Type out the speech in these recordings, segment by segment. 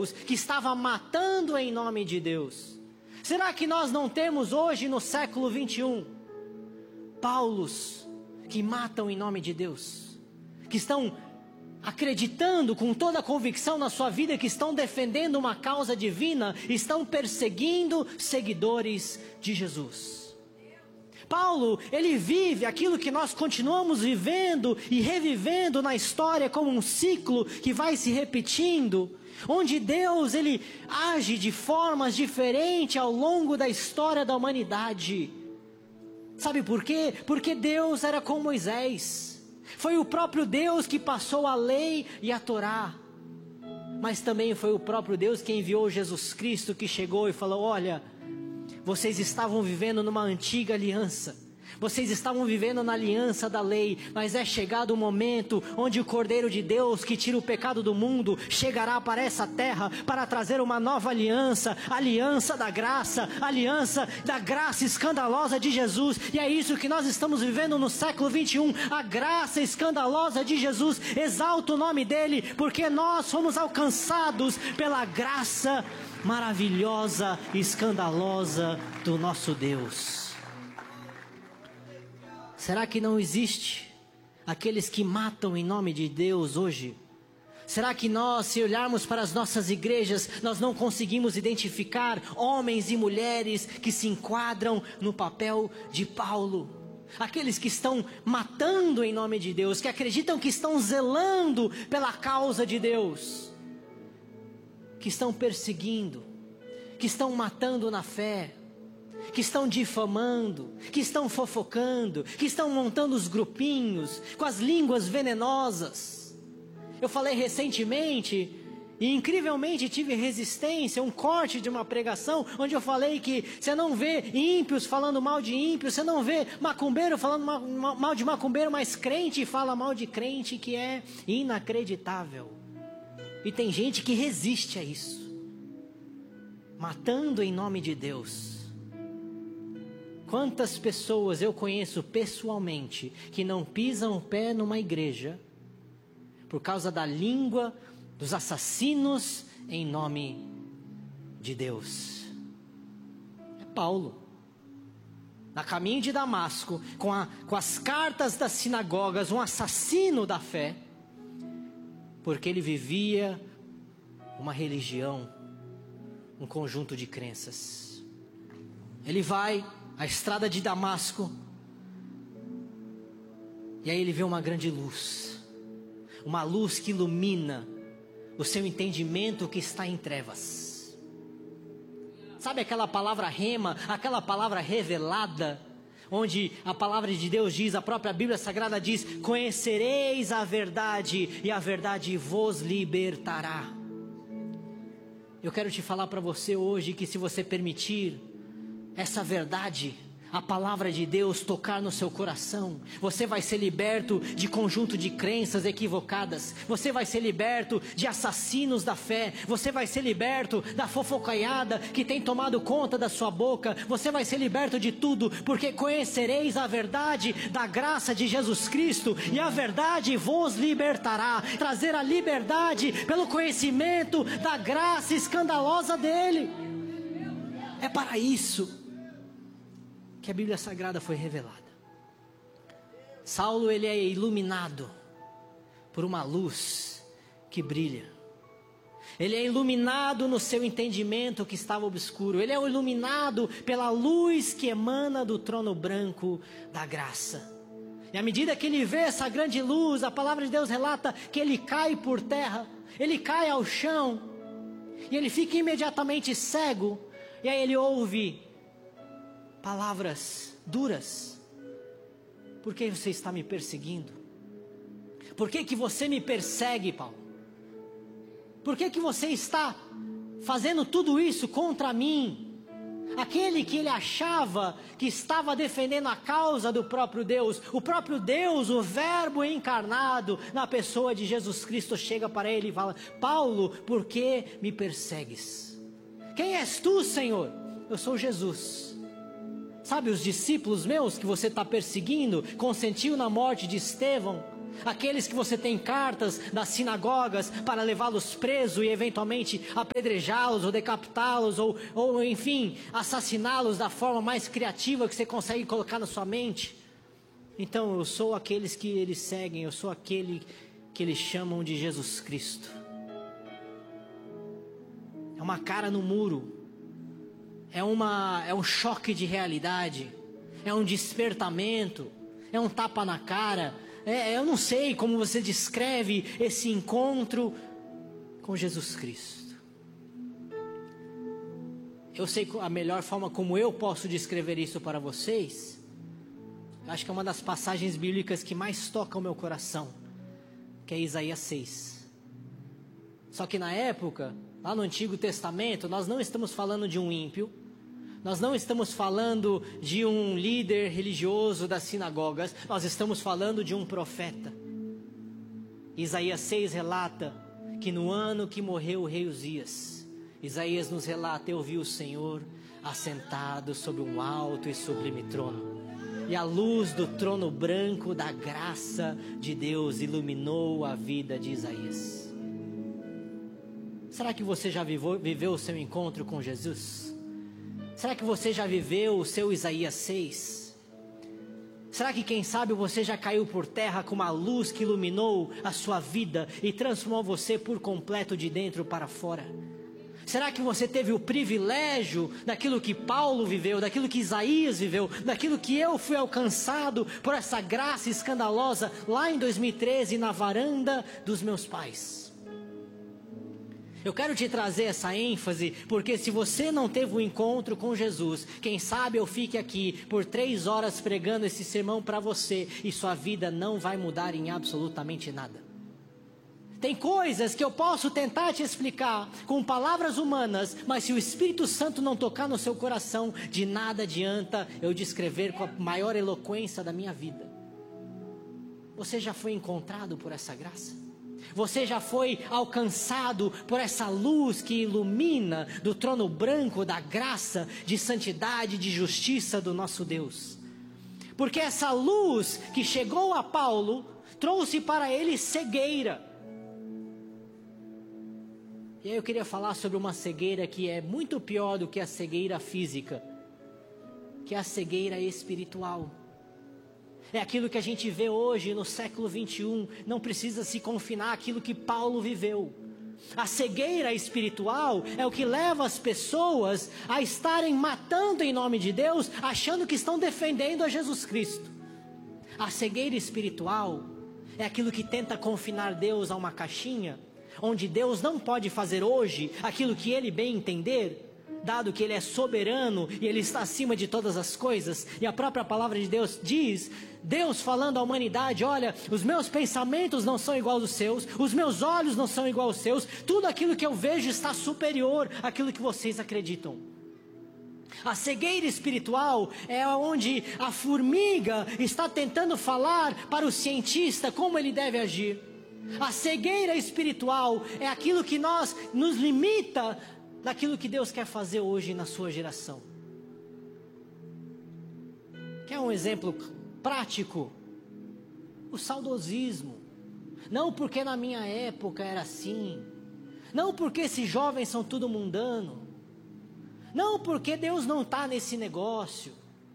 teólogos que estavam matando em nome de Deus. Será que nós não temos hoje no século 21 Paulos que matam em nome de Deus, que estão acreditando com toda a convicção na sua vida, que estão defendendo uma causa divina, estão perseguindo seguidores de Jesus? Paulo, ele vive aquilo que nós continuamos vivendo e revivendo na história como um ciclo que vai se repetindo, onde Deus, ele age de formas diferentes ao longo da história da humanidade. Sabe por quê? Porque Deus era com Moisés. Foi o próprio Deus que passou a lei e a Torá. Mas também foi o próprio Deus que enviou Jesus Cristo, que chegou e falou: olha, vocês estavam vivendo numa antiga aliança. Vocês estavam vivendo na aliança da lei, mas é chegado o momento onde o Cordeiro de Deus, que tira o pecado do mundo, chegará para essa terra para trazer uma nova aliança, aliança da graça escandalosa de Jesus. E é isso que nós estamos vivendo no século 21, a graça escandalosa de Jesus. Exalta o nome dele, porque nós fomos alcançados pela graça maravilhosa e escandalosa do nosso Deus. Será que não existe aqueles que matam em nome de Deus hoje? Será que nós, se olharmos para as nossas igrejas, nós não conseguimos identificar homens e mulheres que se enquadram no papel de Paulo? Aqueles que estão matando em nome de Deus, que acreditam que estão zelando pela causa de Deus, que estão perseguindo, que estão matando na fé, que estão difamando, que estão fofocando, que estão montando os grupinhos com as línguas venenosas. Eu falei recentemente, e incrivelmente tive resistência, um corte de uma pregação, onde eu falei que você não vê ímpios falando mal de ímpios, você não vê macumbeiro falando mal de macumbeiro, mas crente fala mal de crente, que é inacreditável. E tem gente que resiste a isso, matando em nome de Deus. Quantas pessoas eu conheço pessoalmente que não pisam o pé numa igreja por causa da língua dos assassinos em nome de Deus? É Paulo, a caminho de Damasco, com as cartas das sinagogas, um assassino da fé, porque ele vivia uma religião, um conjunto de crenças. Ele vai à estrada de Damasco, e aí ele vê uma grande luz, uma luz que ilumina o seu entendimento que está em trevas. Sabe aquela palavra rema, aquela palavra revelada, onde a palavra de Deus diz, a própria Bíblia Sagrada diz: conhecereis a verdade e a verdade vos libertará. Eu quero te falar para você hoje que, se você permitir essa verdade, a palavra de Deus tocar no seu coração, você vai ser liberto de conjunto de crenças equivocadas, você vai ser liberto de assassinos da fé, você vai ser liberto da fofocaiada que tem tomado conta da sua boca, você vai ser liberto de tudo, porque conhecereis a verdade da graça de Jesus Cristo, e a verdade vos libertará. Trazer a liberdade pelo conhecimento da graça escandalosa dele. É para isso que a Bíblia Sagrada foi revelada. Saulo, ele é iluminado por uma luz que brilha. Ele é iluminado no seu entendimento que estava obscuro. Ele é iluminado pela luz que emana do trono branco da graça. E à medida que ele vê essa grande luz, a palavra de Deus relata que ele cai por terra, ele cai ao chão, e ele fica imediatamente cego. E aí ele ouve palavras duras: por que você está me perseguindo? Por que você me persegue, Paulo? Por que você está fazendo tudo isso contra mim? Aquele que ele achava que estava defendendo a causa do próprio Deus, o próprio Deus, o Verbo encarnado na pessoa de Jesus Cristo, chega para ele e fala: Paulo, por que me persegues? Quem és tu, Senhor? Eu sou Jesus. Sabe os discípulos meus que você está perseguindo, consentiu na morte de Estevão? Aqueles que você tem cartas das sinagogas para levá-los presos e eventualmente apedrejá-los ou decapitá-los ou enfim, assassiná-los da forma mais criativa que você consegue colocar na sua mente. Então eu sou aqueles que eles seguem, eu sou aquele que eles chamam de Jesus Cristo. É uma cara no muro, é um choque de realidade, é um despertamento, é um tapa na cara. Eu não sei como você descreve esse encontro com Jesus Cristo. Eu sei a melhor forma como eu posso descrever isso para vocês. Acho que é uma das passagens bíblicas que mais toca o meu coração, que é Isaías 6. Só que na época, lá no Antigo Testamento, nós não estamos falando de um ímpio, nós não estamos falando de um líder religioso das sinagogas, nós estamos falando de um profeta. Isaías 6 relata que no ano que morreu o rei Uzias, Isaías nos relata: eu vi o Senhor assentado sobre um alto e sublime trono, e a luz do trono branco da graça de Deus iluminou a vida de Isaías. Será que você já viveu o seu encontro com Jesus? Será que você já viveu o seu Isaías 6? Será que quem sabe você já caiu por terra com uma luz que iluminou a sua vida e transformou você por completo de dentro para fora? Será que você teve o privilégio daquilo que Paulo viveu, daquilo que Isaías viveu, daquilo que eu fui alcançado por essa graça escandalosa lá em 2013 na varanda dos meus pais? Eu quero te trazer essa ênfase, porque se você não teve um encontro com Jesus, quem sabe eu fique aqui por 3 horas pregando esse sermão para você e sua vida não vai mudar em absolutamente nada. Tem coisas que eu posso tentar te explicar com palavras humanas, mas se o Espírito Santo não tocar no seu coração, de nada adianta eu descrever com a maior eloquência da minha vida. Você já foi encontrado por essa graça? Você já foi alcançado por essa luz que ilumina do trono branco da graça, de santidade, de justiça do nosso Deus? Porque essa luz que chegou a Paulo trouxe para ele cegueira. E aí eu queria falar sobre uma cegueira que é muito pior do que a cegueira física, que é a cegueira espiritual. É aquilo que a gente vê hoje no século 21, não precisa se confinar àquilo que Paulo viveu. A cegueira espiritual é o que leva as pessoas a estarem matando em nome de Deus, achando que estão defendendo a Jesus Cristo. A cegueira espiritual é aquilo que tenta confinar Deus a uma caixinha, onde Deus não pode fazer hoje aquilo que Ele bem entender, dado que Ele é soberano e Ele está acima de todas as coisas. E a própria palavra de Deus diz, Deus falando à humanidade: olha, os meus pensamentos não são iguais aos seus, os meus olhos não são iguais aos seus, tudo aquilo que eu vejo está superior àquilo que vocês acreditam. A cegueira espiritual é onde a formiga está tentando falar para o cientista como ele deve agir. A cegueira espiritual é aquilo que nos limita daquilo que Deus quer fazer hoje na sua geração. Quer um exemplo prático? O saudosismo. Não porque na minha época era assim, não porque esses jovens são tudo mundano, não porque Deus não está nesse negócio.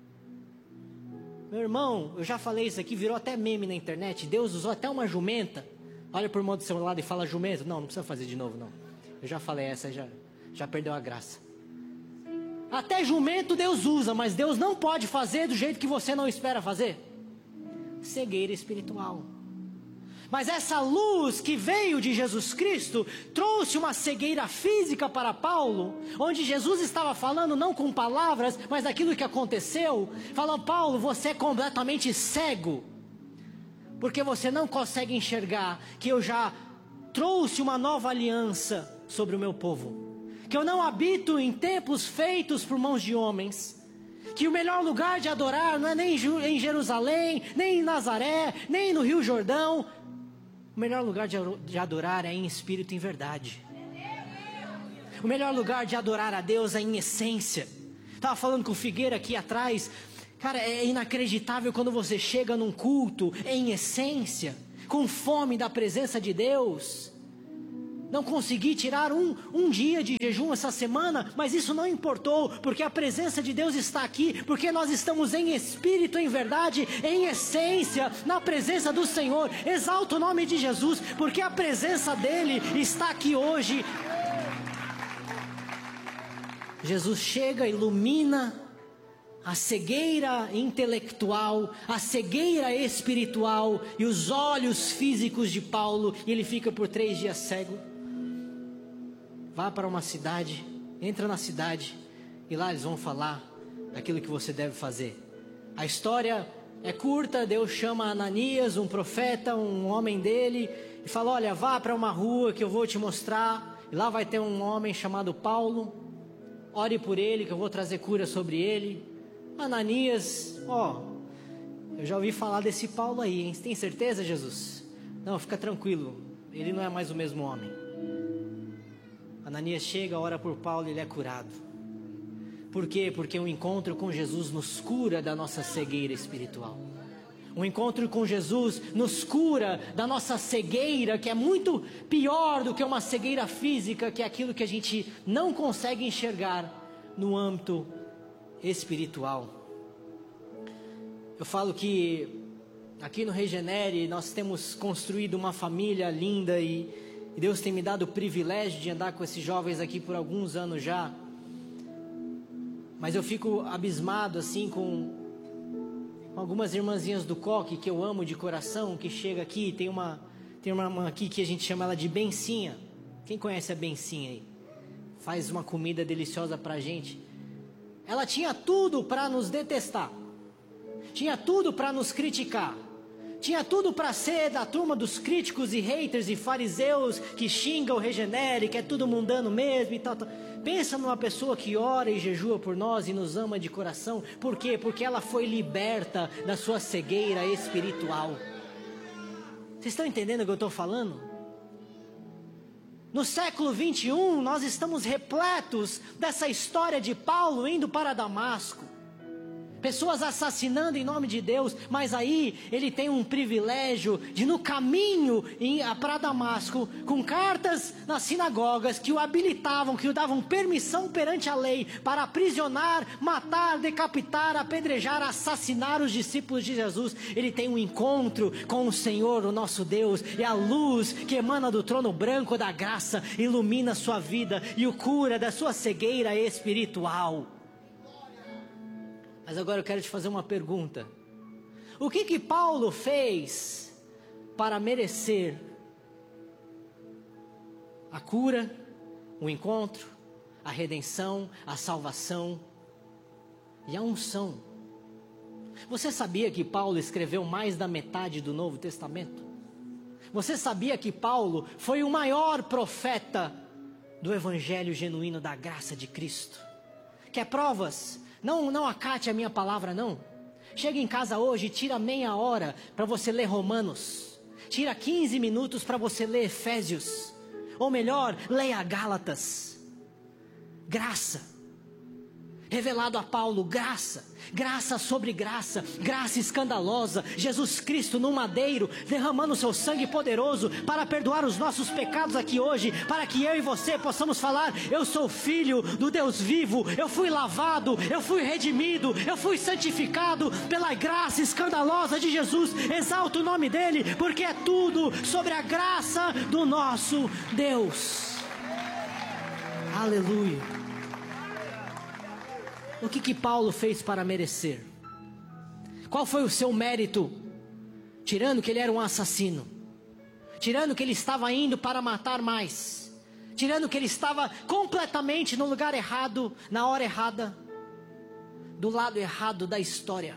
Meu irmão, eu já falei isso aqui, virou até meme na internet. Deus usou até uma jumenta. Olha por mão do seu lado e fala jumento. Não precisa fazer de novo não. Eu já falei essa, já perdeu a graça. Até jumento Deus usa, mas Deus não pode fazer do jeito que você não espera fazer. Cegueira espiritual. Mas essa luz que veio de Jesus Cristo trouxe uma cegueira física para Paulo, onde Jesus estava falando não com palavras, mas daquilo que aconteceu. Falando: Paulo, você é completamente cego, porque você não consegue enxergar que eu já trouxe uma nova aliança sobre o meu povo, que eu não habito em templos feitos por mãos de homens, que o melhor lugar de adorar não é nem em Jerusalém, nem em Nazaré, nem no Rio Jordão. O melhor lugar de adorar é em espírito e em verdade. O melhor lugar de adorar a Deus é em essência. Estava falando com o Figueira aqui atrás. Cara, é inacreditável quando você chega num culto em essência, com fome da presença de Deus. Não consegui tirar um dia de jejum essa semana, mas isso não importou, porque a presença de Deus está aqui, porque nós estamos em espírito, em verdade, em essência, na presença do Senhor. Exalta o nome de Jesus, porque a presença dEle está aqui hoje. Jesus chega, ilumina a cegueira intelectual, a cegueira espiritual e os olhos físicos de Paulo, e ele fica por 3 dias cego. Vá para uma cidade, entra na cidade, e lá eles vão falar daquilo que você deve fazer. A história é curta. Deus chama Ananias, um profeta, um homem dele, e fala: olha, vá para uma rua que eu vou te mostrar, e lá vai ter um homem chamado Paulo, ore por ele que eu vou trazer cura sobre ele. Ananias, eu já ouvi falar desse Paulo aí, hein? Tem certeza, Jesus? Não, fica tranquilo, ele não é mais o mesmo homem. Ananias chega, ora por Paulo e ele é curado. Por quê? Porque um encontro com Jesus nos cura da nossa cegueira espiritual. Um encontro com Jesus nos cura da nossa cegueira, que é muito pior do que uma cegueira física, que é aquilo que a gente não consegue enxergar no âmbito espiritual. Eu falo que aqui no Regenere nós temos construído uma família linda e Deus tem me dado o privilégio de andar com esses jovens aqui por alguns anos já. Mas eu fico abismado assim com algumas irmãzinhas do coque que eu amo de coração, que chega aqui. Tem uma aqui que a gente chama ela de Bencinha. Quem conhece a Bencinha aí? Faz uma comida deliciosa pra gente. Ela tinha tudo para nos detestar, tinha tudo para nos criticar, tinha tudo para ser da turma dos críticos e haters e fariseus que xingam o Regenere, que é tudo mundano mesmo e tal. Pensa numa pessoa que ora e jejua por nós e nos ama de coração. Por quê? Porque ela foi liberta da sua cegueira espiritual. Vocês estão entendendo o que eu estou falando? No século 21, nós estamos repletos dessa história de Paulo indo para Damasco. Pessoas assassinando em nome de Deus, mas aí ele tem um privilégio de, no caminho para Damasco, com cartas nas sinagogas que o habilitavam, que o davam permissão perante a lei para aprisionar, matar, decapitar, apedrejar, assassinar os discípulos de Jesus. Ele tem um encontro com o Senhor, o nosso Deus, e a luz que emana do trono branco da graça ilumina a sua vida e o cura da sua cegueira espiritual. Mas agora eu quero te fazer uma pergunta. O que Paulo fez para merecer a cura, o encontro, a redenção, a salvação e a unção? Você sabia que Paulo escreveu mais da metade do Novo Testamento? Você sabia que Paulo foi o maior profeta do Evangelho genuíno da graça de Cristo? Quer provas? Não acate a minha palavra, não. Chega em casa hoje e tira meia hora para você ler Romanos. Tira 15 minutos para você ler Efésios. Ou melhor, leia Gálatas. Graça. Revelado a Paulo, graça, graça sobre graça, graça escandalosa, Jesus Cristo no madeiro, derramando o seu sangue poderoso para perdoar os nossos pecados aqui hoje, para que eu e você possamos falar: eu sou filho do Deus vivo, eu fui lavado, eu fui redimido, eu fui santificado pela graça escandalosa de Jesus. Exalta o nome dele, porque é tudo sobre a graça do nosso Deus. Aleluia. O que Paulo fez para merecer? Qual foi o seu mérito? Tirando que ele era um assassino, tirando que ele estava indo para matar mais, tirando que ele estava completamente no lugar errado, na hora errada, do lado errado da história.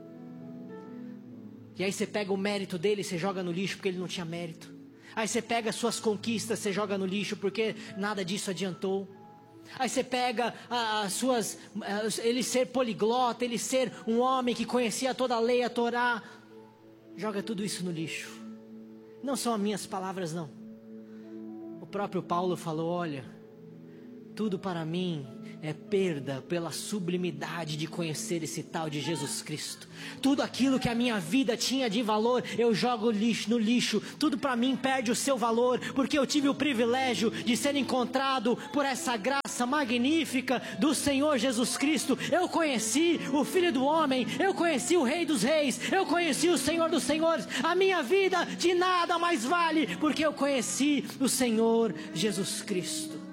E aí você pega o mérito dele e você joga no lixo porque ele não tinha mérito. Aí você pega as suas conquistas, você joga no lixo porque nada disso adiantou. Aí você pega ele ser poliglota, ele ser um homem que conhecia toda a lei, a Torá, joga tudo isso no lixo. Não são as minhas palavras, não. O próprio Paulo falou: olha, tudo para mim é perda pela sublimidade de conhecer esse tal de Jesus Cristo. Tudo aquilo que a minha vida tinha de valor, eu jogo no lixo. Tudo para mim perde o seu valor, porque eu tive o privilégio de ser encontrado por essa graça magnífica do Senhor Jesus Cristo. Eu conheci o Filho do Homem, eu conheci o Rei dos Reis, eu conheci o Senhor dos Senhores. A minha vida de nada mais vale, porque eu conheci o Senhor Jesus Cristo.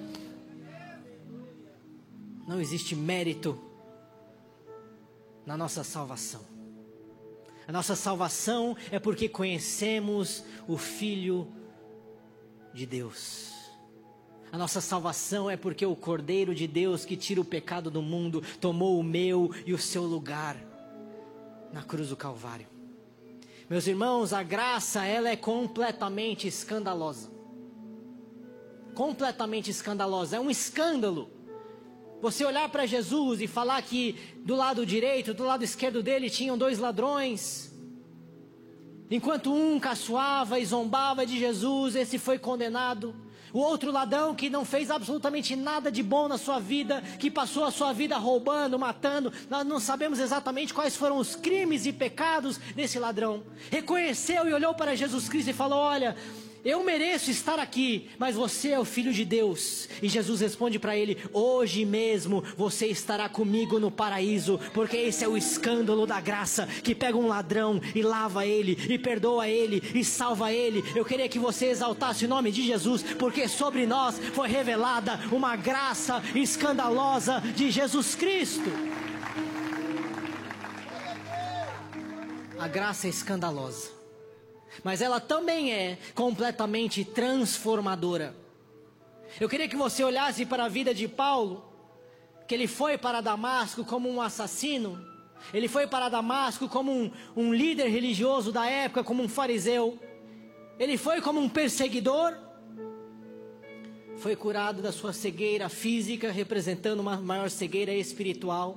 Não existe mérito na nossa salvação. A nossa salvação é porque conhecemos o Filho de Deus. A nossa salvação é porque o Cordeiro de Deus que tira o pecado do mundo tomou o meu e o seu lugar na cruz do Calvário. Meus irmãos, a graça, ela é completamente escandalosa. Completamente escandalosa. É um escândalo você olhar para Jesus e falar que do lado direito, do lado esquerdo dele tinham 2 ladrões. Enquanto um caçoava e zombava de Jesus, esse foi condenado. O outro ladrão que não fez absolutamente nada de bom na sua vida, que passou a sua vida roubando, matando. Nós não sabemos exatamente quais foram os crimes e pecados desse ladrão. Reconheceu e olhou para Jesus Cristo e falou: olha, eu mereço estar aqui, mas você é o Filho de Deus. E Jesus responde para ele: hoje mesmo você estará comigo no paraíso. Porque esse é o escândalo da graça, que pega um ladrão e lava ele, e perdoa ele, e salva ele. Eu queria que você exaltasse o nome de Jesus, porque sobre nós foi revelada uma graça escandalosa de Jesus Cristo. A graça é escandalosa, mas ela também é completamente transformadora. Eu queria que você olhasse para a vida de Paulo, que ele foi para Damasco como um assassino, ele foi para Damasco como um líder religioso da época, como um fariseu, ele foi como um perseguidor, foi curado da sua cegueira física, representando uma maior cegueira espiritual.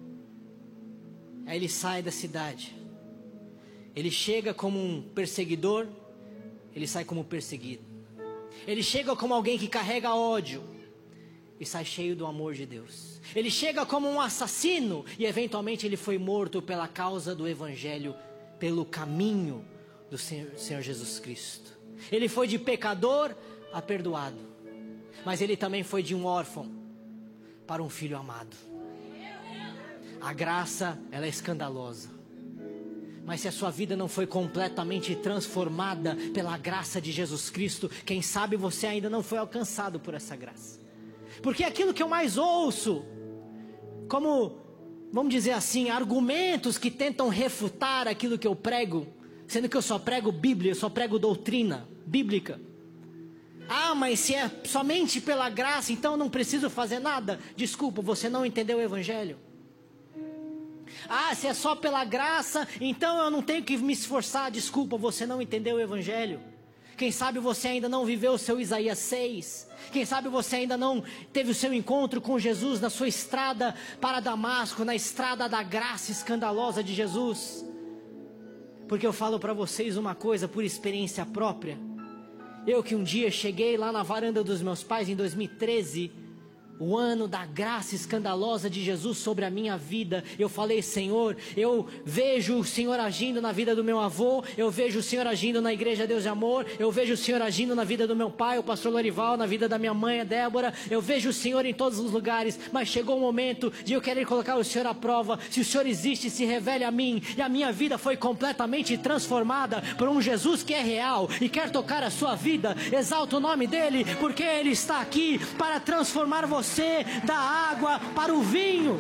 Aí ele sai da cidade. Ele chega como um perseguidor, ele sai como perseguido. Ele chega como alguém que carrega ódio e sai cheio do amor de Deus. Ele chega como um assassino e eventualmente ele foi morto pela causa do Evangelho, pelo caminho do Senhor Jesus Cristo. Ele foi de pecador a perdoado, mas ele também foi de um órfão para um filho amado. A graça, ela é escandalosa. Mas se a sua vida não foi completamente transformada pela graça de Jesus Cristo, quem sabe você ainda não foi alcançado por essa graça. Porque aquilo que eu mais ouço, como, vamos dizer assim, argumentos que tentam refutar aquilo que eu prego, sendo que eu só prego Bíblia, eu só prego doutrina bíblica. Ah, mas se é somente pela graça, então eu não preciso fazer nada. Desculpa, você não entendeu o Evangelho. Ah, se é só pela graça, então eu não tenho que me esforçar. Desculpa, você não entendeu o Evangelho. Quem sabe você ainda não viveu o seu Isaías 6. Quem sabe você ainda não teve o seu encontro com Jesus na sua estrada para Damasco, na estrada da graça escandalosa de Jesus. Porque eu falo para vocês uma coisa por experiência própria. Eu que um dia cheguei lá na varanda dos meus pais em 2013, o ano da graça escandalosa de Jesus sobre a minha vida. Eu falei: Senhor, eu vejo o Senhor agindo na vida do meu avô, eu vejo o Senhor agindo na Igreja Deus de Amor, eu vejo o Senhor agindo na vida do meu pai, o pastor Lorival, na vida da minha mãe, a Débora. Eu vejo o Senhor em todos os lugares, mas chegou o momento de eu querer colocar o Senhor à prova. Se o Senhor existe, se revele a mim. E a minha vida foi completamente transformada por um Jesus que é real e quer tocar a sua vida. Exalta o nome dele, porque ele está aqui para transformar você da água para o vinho.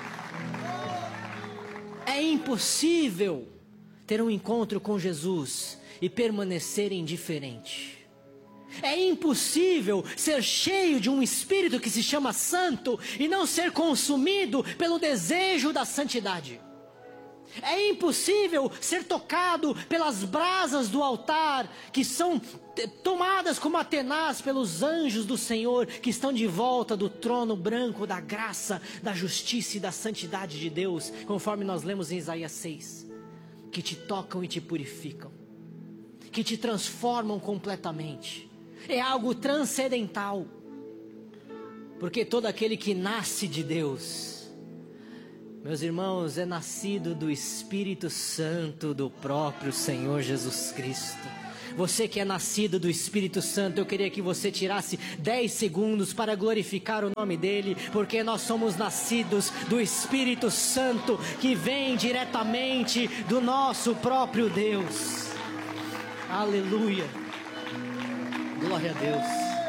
É impossível ter um encontro com Jesus e permanecer indiferente. É impossível ser cheio de um Espírito que se chama Santo e não ser consumido pelo desejo da santidade. É impossível ser tocado pelas brasas do altar, que são tomadas como a tenaz pelos anjos do Senhor, que estão de volta do trono branco da graça, da justiça e da santidade de Deus, conforme nós lemos em Isaías 6, que te tocam e te purificam, que te transformam completamente. É algo transcendental, Porque todo aquele que nasce de Deus, meus irmãos, é nascido do Espírito Santo do próprio Senhor Jesus Cristo. Você que é nascido do Espírito Santo, eu queria que você tirasse 10 segundos para glorificar o nome dEle, porque nós somos nascidos do Espírito Santo, que vem diretamente do nosso próprio Deus. Aleluia, glória a Deus.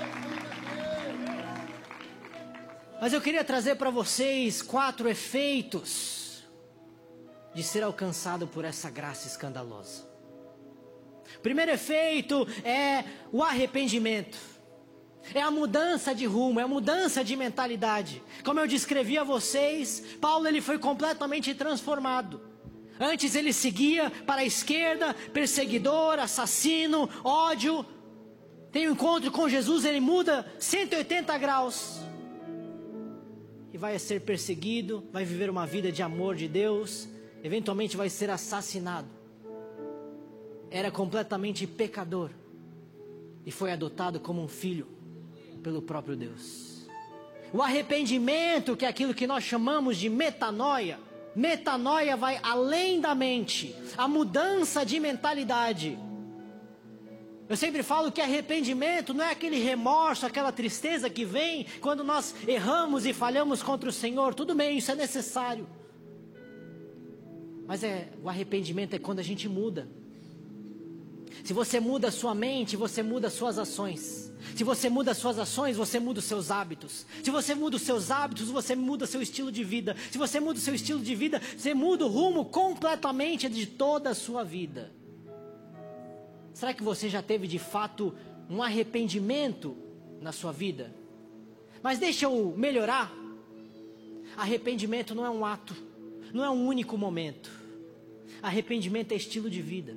Mas eu queria trazer para vocês 4 efeitos de ser alcançado por essa graça escandalosa. O primeiro efeito é o arrependimento, é a mudança de rumo, é a mudança de mentalidade. Como eu descrevi a vocês, Paulo ele foi completamente transformado. Antes ele seguia para a esquerda, perseguidor, assassino, ódio. Tem um encontro com Jesus, ele muda 180 graus. E vai ser perseguido, vai viver uma vida de amor de Deus, eventualmente vai ser assassinado. Era completamente pecador e foi adotado como um filho pelo próprio Deus. O arrependimento, que é aquilo que nós chamamos de metanoia. Metanoia vai além da mente, a mudança de mentalidade. Eu sempre falo que arrependimento não é aquele remorso, aquela tristeza que vem quando nós erramos e falhamos contra o Senhor. Tudo bem, isso é necessário. Mas o arrependimento é quando a gente muda. Se você muda a sua mente, você muda as suas ações. Se você muda as suas ações, você muda os seus hábitos. Se você muda os seus hábitos, você muda seu estilo de vida. Se você muda o seu estilo de vida, você muda o rumo completamente de toda a sua vida. Será que você já teve de fato um arrependimento na sua vida? Mas deixa eu melhorar. Arrependimento não é um ato, não é um único momento. Arrependimento é estilo de vida.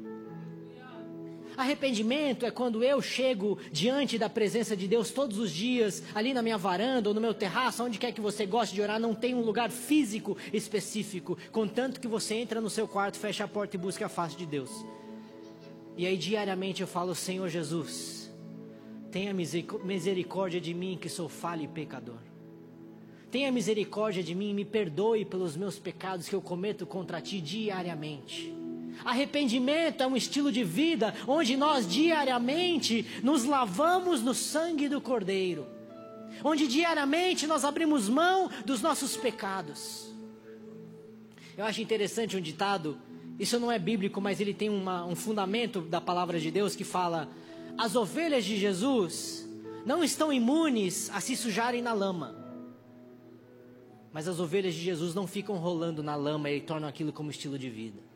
Arrependimento é quando eu chego diante da presença de Deus todos os dias, ali na minha varanda ou no meu terraço, onde quer que você goste de orar, não tem um lugar físico específico, contanto que você entra no seu quarto, fecha a porta e busca a face de Deus. E aí diariamente eu falo: Senhor Jesus, tenha misericórdia de mim que sou falho e pecador. Tenha misericórdia de mim e me perdoe pelos meus pecados que eu cometo contra Ti diariamente. Arrependimento é um estilo de vida onde nós diariamente nos lavamos no sangue do Cordeiro, onde diariamente nós abrimos mão dos nossos pecados. Eu acho interessante um ditado, isso não é bíblico, mas ele tem um fundamento da palavra de Deus que fala: as ovelhas de Jesus não estão imunes a se sujarem na lama, mas as ovelhas de Jesus não ficam rolando na lama e tornam aquilo como estilo de vida.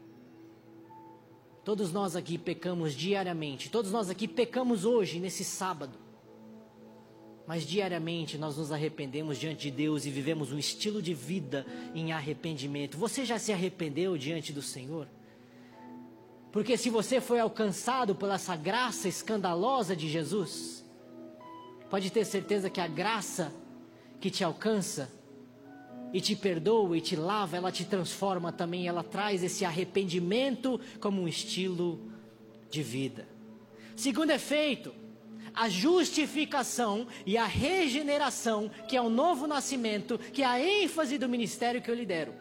Todos nós aqui pecamos diariamente, todos nós aqui pecamos hoje, nesse sábado. Mas diariamente nós nos arrependemos diante de Deus e vivemos um estilo de vida em arrependimento. Você já se arrependeu diante do Senhor? Porque se você foi alcançado por essa graça escandalosa de Jesus, pode ter certeza que a graça que te alcança e te perdoa e te lava, ela te transforma também, ela traz esse arrependimento como um estilo de vida. Segundo efeito, a justificação e a regeneração, que é o novo nascimento, que é a ênfase do ministério que eu lidero.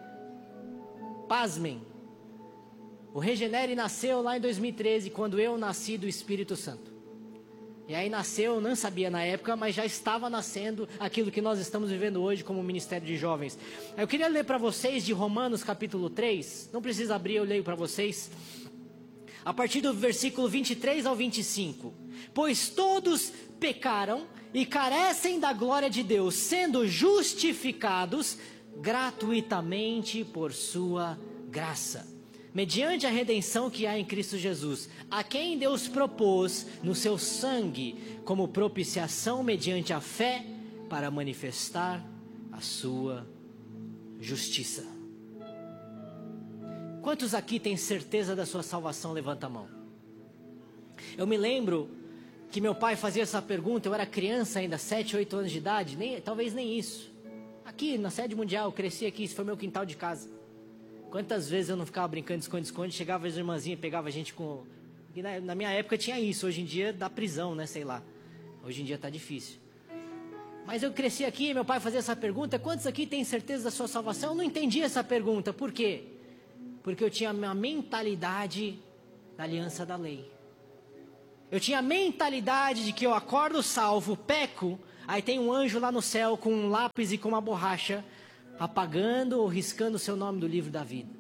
Pasmem, o Regenere nasceu lá em 2013, quando eu nasci do Espírito Santo. E aí nasceu, eu não sabia na época, mas já estava nascendo aquilo que nós estamos vivendo hoje como Ministério de Jovens. Eu queria ler para vocês de Romanos capítulo 3, não precisa abrir, eu leio para vocês. A partir do versículo 23 ao 25. Pois todos pecaram e carecem da glória de Deus, sendo justificados gratuitamente por sua graça, mediante a redenção que há em Cristo Jesus, a quem Deus propôs no seu sangue como propiciação mediante a fé para manifestar a sua justiça. Quantos aqui têm certeza da sua salvação? Levanta a mão. Eu me lembro que meu pai fazia essa pergunta, eu era criança ainda, 7, 8 anos de idade, talvez nem isso. Aqui na sede mundial, eu cresci aqui, esse foi meu quintal de casa. Quantas vezes eu não ficava brincando de esconde-esconde, chegava as irmãzinhas e pegava a gente com... Na minha época tinha isso, hoje em dia dá prisão, né, sei lá. Hoje em dia tá difícil. Mas eu cresci aqui, meu pai fazia essa pergunta: quantos aqui têm certeza da sua salvação? Eu não entendi essa pergunta. Por quê? Porque eu tinha uma mentalidade da aliança da lei. Eu tinha a mentalidade de que eu acordo salvo, peco, aí tem um anjo lá no céu com um lápis e com uma borracha, apagando ou riscando o seu nome do livro da vida.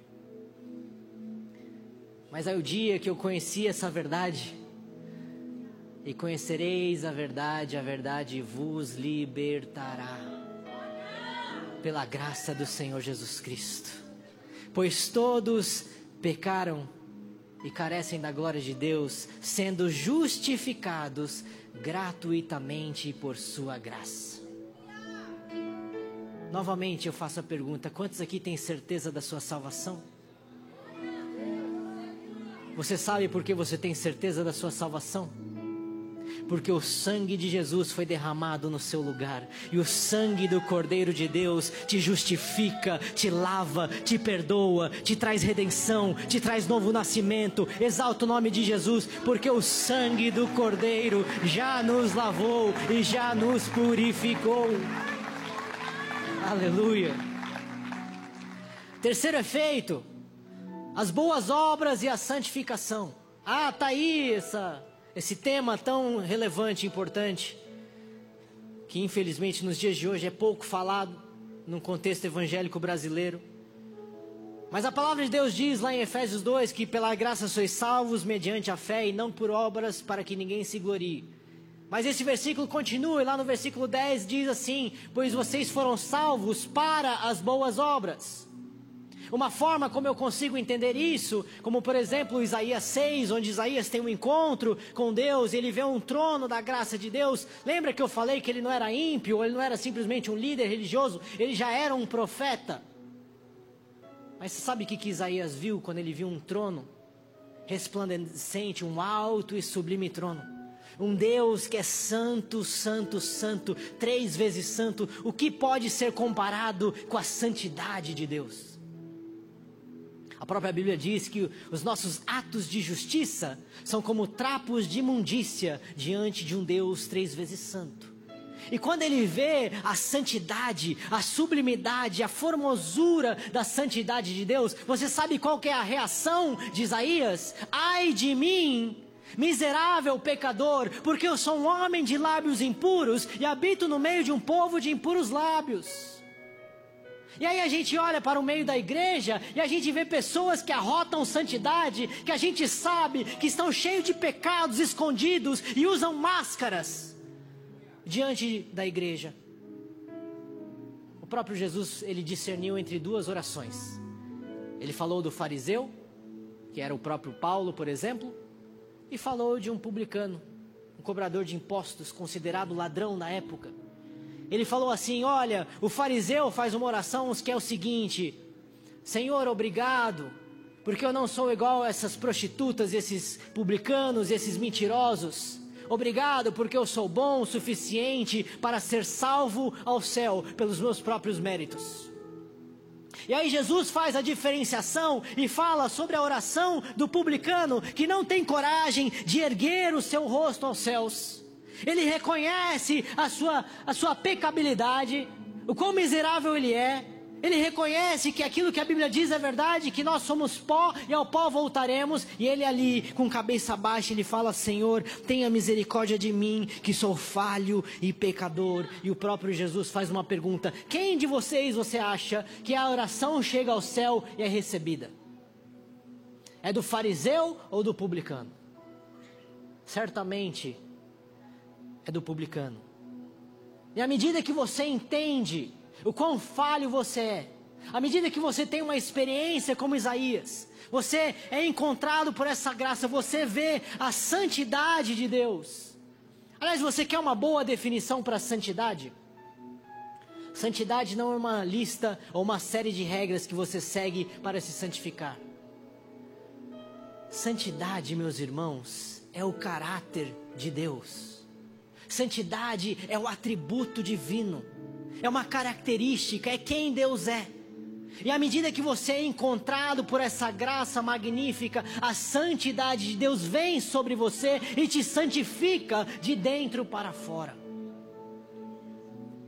Mas aí o dia que eu conheci essa verdade, e conhecereis a verdade vos libertará, pela graça do Senhor Jesus Cristo. Pois todos pecaram e carecem da glória de Deus, sendo justificados gratuitamente por sua graça. Novamente eu faço a pergunta: quantos aqui têm certeza da sua salvação? Você sabe por que você tem certeza da sua salvação? Porque o sangue de Jesus foi derramado no seu lugar. E o sangue do Cordeiro de Deus te justifica, te lava, te perdoa, te traz redenção, te traz novo nascimento. Exalta o nome de Jesus, porque o sangue do Cordeiro já nos lavou e já nos purificou. Aleluia. Terceiro efeito: as boas obras e a santificação. Tá aí esse tema tão relevante e importante, que infelizmente nos dias de hoje é pouco falado num contexto evangélico brasileiro. Mas a palavra de Deus diz lá em Efésios 2 que pela graça sois salvos mediante a fé e não por obras, para que ninguém se glorie. Mas esse versículo continua e lá no versículo 10 diz assim: pois vocês foram salvos para as boas obras. Uma forma como eu consigo entender isso, como por exemplo Isaías 6, onde Isaías tem um encontro com Deus, e ele vê um trono da graça de Deus. Lembra que eu falei que ele não era ímpio, ele não era simplesmente um líder religioso, ele já era um profeta. Mas você sabe o que Isaías viu quando ele viu um trono resplandecente, um alto e sublime trono? Um Deus que é santo, santo, santo, 3 vezes santo. O que pode ser comparado com a santidade de Deus? A própria Bíblia diz que os nossos atos de justiça são como trapos de imundícia diante de um Deus 3 vezes santo. E quando ele vê a santidade, a sublimidade, a formosura da santidade de Deus, você sabe qual que é a reação de Isaías? Ai de mim, miserável pecador, porque eu sou um homem de lábios impuros e habito no meio de um povo de impuros lábios. E aí a gente olha para o meio da igreja e a gente vê pessoas que arrotam santidade, que a gente sabe que estão cheios de pecados escondidos e usam máscaras diante da igreja. O próprio Jesus, ele discerniu entre 2 orações. Ele falou do fariseu, que era o próprio Paulo, por exemplo, e falou de um publicano, um cobrador de impostos, considerado ladrão na época. Ele falou assim: olha, o fariseu faz uma oração que é o seguinte: Senhor, obrigado, porque eu não sou igual a essas prostitutas, esses publicanos, esses mentirosos. Obrigado porque eu sou bom o suficiente para ser salvo ao céu pelos meus próprios méritos. E aí Jesus faz a diferenciação e fala sobre a oração do publicano que não tem coragem de erguer o seu rosto aos céus. Ele reconhece a sua pecabilidade, o quão miserável ele é. Ele reconhece que aquilo que a Bíblia diz é verdade, que nós somos pó e ao pó voltaremos. E ele ali, com cabeça baixa, ele fala: Senhor, tenha misericórdia de mim, que sou falho e pecador. E o próprio Jesus faz uma pergunta: quem de vocês você acha que a oração chega ao céu e é recebida? É do fariseu ou do publicano? Certamente é do publicano. E à medida que você entende o quão falho você é, à medida que você tem uma experiência como Isaías, você é encontrado por essa graça, você vê a santidade de Deus. Aliás, você quer uma boa definição para santidade? Santidade não é uma lista ou uma série de regras que você segue para se santificar. Santidade, meus irmãos, é o caráter de Deus. Santidade é o atributo divino, é uma característica, é quem Deus é. E à medida que você é encontrado por essa graça magnífica, a santidade de Deus vem sobre você e te santifica de dentro para fora.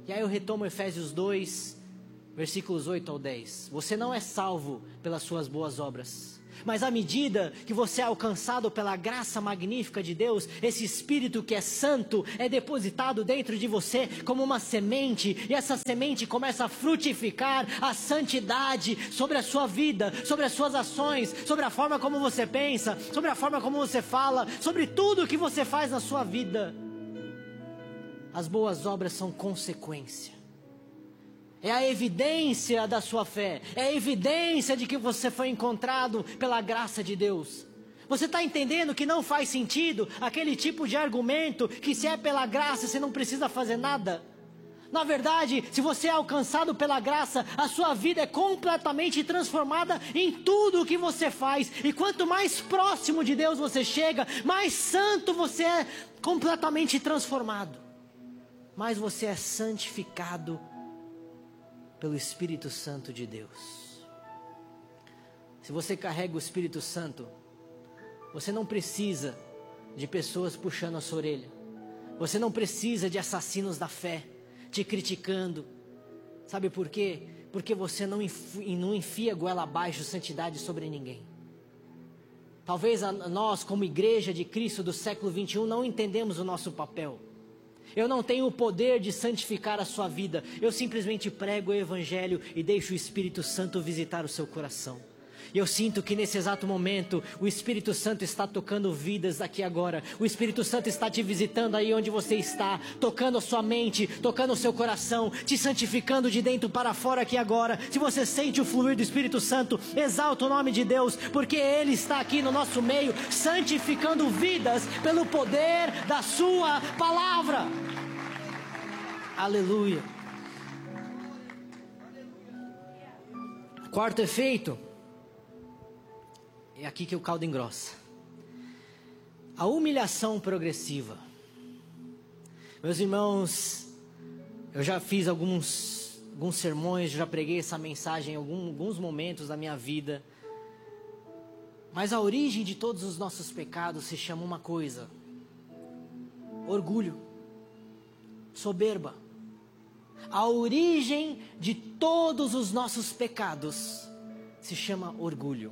E aí eu retomo Efésios 2, versículos 8 ao 10. Você não é salvo pelas suas boas obras, mas à medida que você é alcançado pela graça magnífica de Deus, esse Espírito que é santo é depositado dentro de você como uma semente, e essa semente começa a frutificar a santidade sobre a sua vida, sobre as suas ações, sobre a forma como você pensa, sobre a forma como você fala, sobre tudo que você faz na sua vida. As boas obras são consequência. É a evidência da sua fé. É a evidência de que você foi encontrado pela graça de Deus. Você está entendendo que não faz sentido aquele tipo de argumento que se é pela graça você não precisa fazer nada? Na verdade, se você é alcançado pela graça, a sua vida é completamente transformada em tudo o que você faz. E quanto mais próximo de Deus você chega, mais santo você é, completamente transformado. Mais você é santificado pelo Espírito Santo de Deus. Se você carrega o Espírito Santo, você não precisa de pessoas puxando a sua orelha. Você não precisa de assassinos da fé te criticando. Sabe por quê? Porque você não enfia goela abaixo santidade sobre ninguém. Talvez nós, como igreja de Cristo do século 21, não entendemos o nosso papel. Eu não tenho o poder de santificar a sua vida. Eu simplesmente prego o Evangelho e deixo o Espírito Santo visitar o seu coração. E eu sinto que nesse exato momento o Espírito Santo está tocando vidas aqui agora. O Espírito Santo está te visitando aí onde você está, tocando a sua mente, tocando o seu coração, te santificando de dentro para fora aqui agora. Se você sente o fluir do Espírito Santo, exalta o nome de Deus, porque Ele está aqui no nosso meio, santificando vidas pelo poder da sua palavra. Aleluia. Quarto efeito. É aqui que o caldo engrossa. A humilhação progressiva. Meus irmãos, eu já fiz alguns sermões, já preguei essa mensagem em alguns momentos da minha vida. Mas a origem de todos os nossos pecados se chama uma coisa: orgulho, soberba. A origem de todos os nossos pecados se chama orgulho.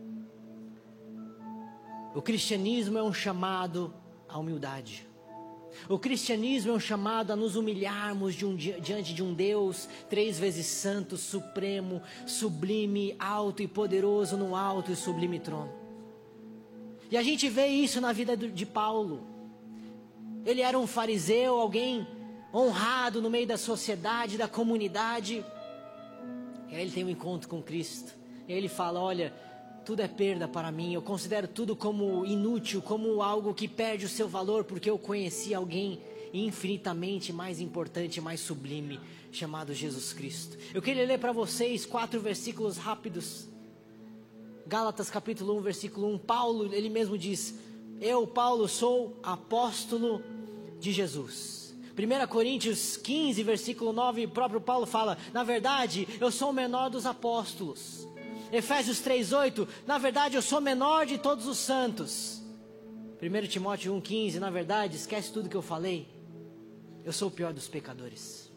O cristianismo é um chamado à humildade. O cristianismo é um chamado a nos humilharmos diante de um Deus 3 vezes santo, supremo, sublime, alto e poderoso no alto e sublime trono. E a gente vê isso na vida de Paulo. Ele era um fariseu, alguém honrado no meio da sociedade, da comunidade. E aí ele tem um encontro com Cristo. E aí ele fala: olha, tudo é perda para mim, eu considero tudo como inútil, como algo que perde o seu valor, porque eu conheci alguém infinitamente mais importante, mais sublime, chamado Jesus Cristo. Eu queria ler para vocês 4 versículos rápidos. Gálatas capítulo 1, versículo 1, Paulo, ele mesmo diz: eu, Paulo, sou apóstolo de Jesus. 1 Coríntios 15, versículo 9, o próprio Paulo fala: na verdade, eu sou o menor dos apóstolos. Efésios 3:8, na verdade eu sou menor de todos os santos. 1 Timóteo 1:15, na verdade, esquece tudo que eu falei, eu sou o pior dos pecadores.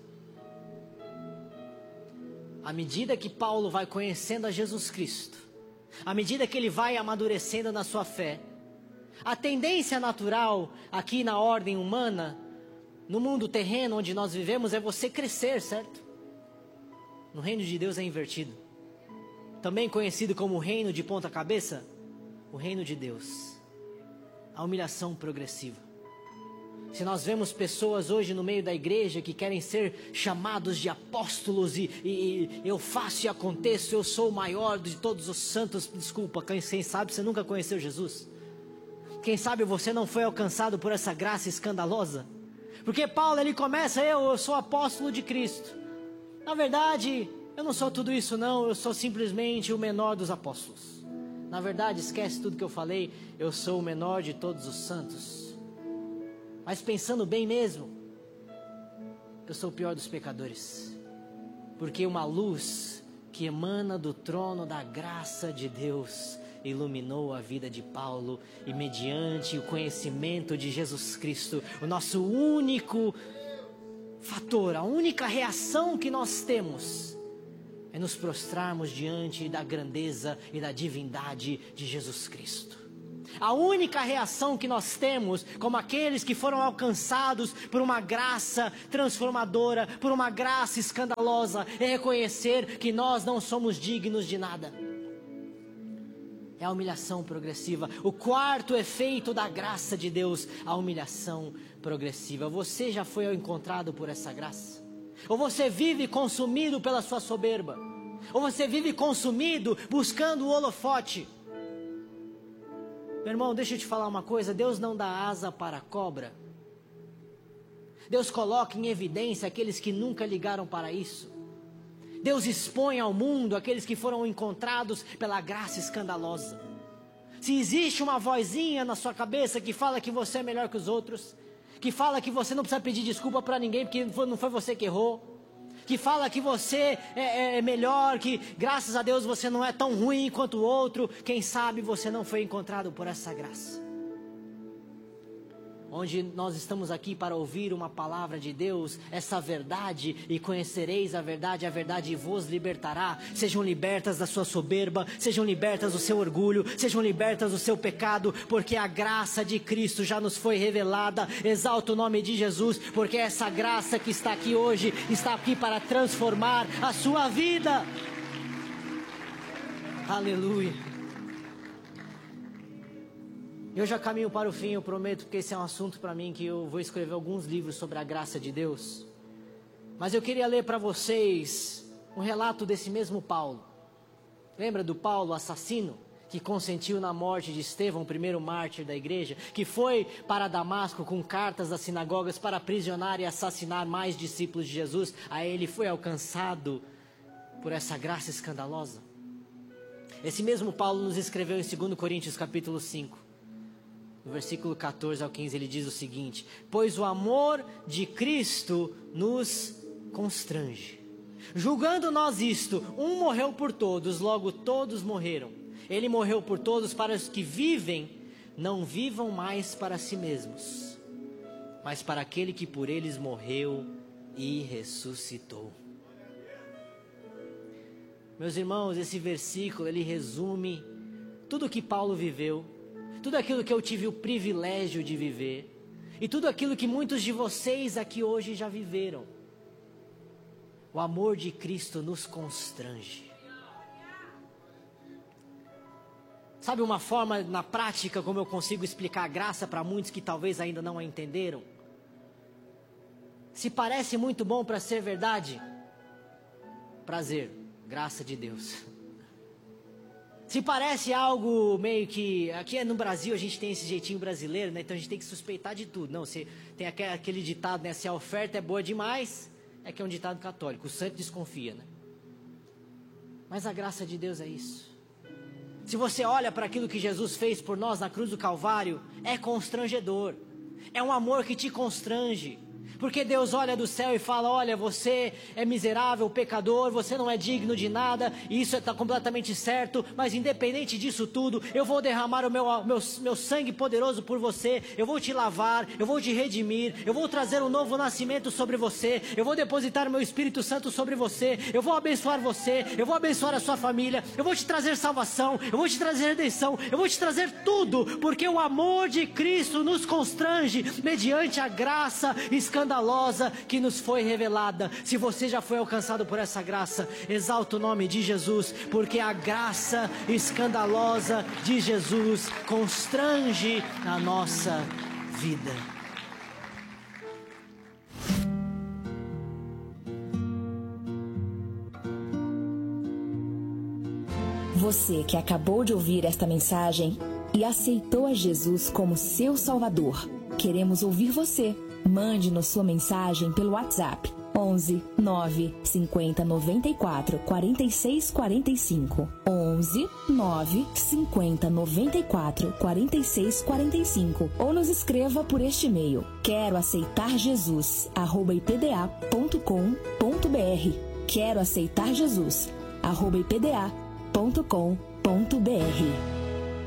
À medida que Paulo vai conhecendo a Jesus Cristo, à medida que ele vai amadurecendo na sua fé, a tendência natural aqui na ordem humana, no mundo terreno onde nós vivemos, é você crescer, certo? No reino de Deus é invertido. Também conhecido como o reino de ponta cabeça, o reino de Deus, a humilhação progressiva. Se nós vemos pessoas hoje no meio da igreja que querem ser chamados de apóstolos e eu faço e aconteço, eu sou o maior de todos os santos. Desculpa, quem sabe você nunca conheceu Jesus? Quem sabe você não foi alcançado por essa graça escandalosa? Porque Paulo, ele começa: eu sou apóstolo de Cristo. Na verdade, eu não sou tudo isso não, eu sou simplesmente o menor dos apóstolos. Na verdade, esquece tudo que eu falei, eu sou o menor de todos os santos. Mas pensando bem mesmo, eu sou o pior dos pecadores. Porque uma luz que emana do trono da graça de Deus iluminou a vida de Paulo, e mediante o conhecimento de Jesus Cristo, o nosso único fator, a única reação que nós temos é nos prostrarmos diante da grandeza e da divindade de Jesus Cristo. A única reação que nós temos, como aqueles que foram alcançados por uma graça transformadora, por uma graça escandalosa, é reconhecer que nós não somos dignos de nada. É a humilhação progressiva. O quarto efeito da graça de Deus, a humilhação progressiva. Você já foi encontrado por essa graça? Ou você vive consumido pela sua soberba? Ou você vive consumido buscando o holofote? Meu irmão, deixa eu te falar uma coisa. Deus não dá asa para a cobra. Deus coloca em evidência aqueles que nunca ligaram para isso. Deus expõe ao mundo aqueles que foram encontrados pela graça escandalosa. Se existe uma vozinha na sua cabeça que fala que você é melhor que os outros, que fala que você não precisa pedir desculpa para ninguém porque não foi você que errou, que fala que você é melhor, que graças a Deus você não é tão ruim quanto o outro, quem sabe você não foi encontrado por essa graça. Onde nós estamos aqui para ouvir uma palavra de Deus, essa verdade, e conhecereis a verdade vos libertará. Sejam libertas da sua soberba, sejam libertas do seu orgulho, sejam libertas do seu pecado, porque a graça de Cristo já nos foi revelada. Exalta o nome de Jesus, porque essa graça que está aqui hoje, está aqui para transformar a sua vida. Aleluia. Eu já caminho para o fim, eu prometo, porque esse é um assunto para mim que eu vou escrever alguns livros sobre a graça de Deus. Mas eu queria ler para vocês um relato desse mesmo Paulo. Lembra do Paulo, assassino, que consentiu na morte de Estevão, o primeiro mártir da igreja, que foi para Damasco com cartas das sinagogas para aprisionar e assassinar mais discípulos de Jesus? Aí ele foi alcançado por essa graça escandalosa. Esse mesmo Paulo nos escreveu em 2 Coríntios capítulo 5. No versículo 14 ao 15 ele diz o seguinte: pois o amor de Cristo nos constrange. Julgando nós isto, um morreu por todos, logo todos morreram. Ele morreu por todos, para os que vivem, não vivam mais para si mesmos, mas para aquele que por eles morreu e ressuscitou. Meus irmãos, esse versículo ele resume tudo o que Paulo viveu, tudo aquilo que eu tive o privilégio de viver, e tudo aquilo que muitos de vocês aqui hoje já viveram. O amor de Cristo nos constrange. Sabe uma forma na prática como eu consigo explicar a graça para muitos que talvez ainda não a entenderam? Se parece muito bom para ser verdade, prazer, graça de Deus. Se parece algo meio que... Aqui no Brasil a gente tem esse jeitinho brasileiro, né? Então a gente tem que suspeitar de tudo. Não, se tem aquele ditado, né? Se a oferta é boa demais, é que é um ditado católico. O santo desconfia, né? Mas a graça de Deus é isso. Se você olha para aquilo que Jesus fez por nós na cruz do Calvário, é constrangedor. É um amor que te constrange. Porque Deus olha do céu e fala: olha, você é miserável, pecador, você não é digno de nada, e isso está completamente certo, mas independente disso tudo, eu vou derramar o meu sangue poderoso por você, eu vou te lavar, eu vou te redimir, eu vou trazer um novo nascimento sobre você, eu vou depositar o meu Espírito Santo sobre você, eu vou abençoar você, eu vou abençoar a sua família, eu vou te trazer salvação, eu vou te trazer redenção, eu vou te trazer tudo, porque o amor de Cristo nos constrange mediante a graça escandalosa que nos foi revelada. Se você já foi alcançado por essa graça, exalta o nome de Jesus, porque a graça escandalosa de Jesus constrange a nossa vida. Você que acabou de ouvir esta mensagem e aceitou a Jesus como seu Salvador, queremos ouvir você. Mande-nos sua mensagem pelo WhatsApp 11 9 50 94 46 45 11 9 50 94 46 45 ou nos escreva por este e-mail queroaceitarjesus@ipda.com.br queroaceitarjesus@ipda.com.br